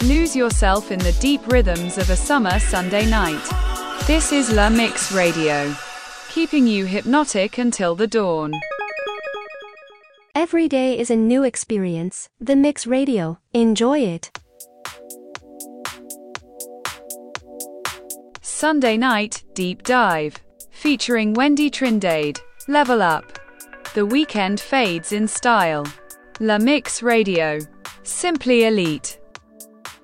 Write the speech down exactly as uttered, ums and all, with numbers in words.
Lose yourself in the deep rhythms of a summer Sunday night. This is La Mix Radio, keeping you hypnotic until the dawn. Every day is a new experience. The Mix Radio. Enjoy it. Sunday Night Deep Dive, featuring Wendy Trindade. Level up. The weekend fades in style. La Mix Radio. Simply elite.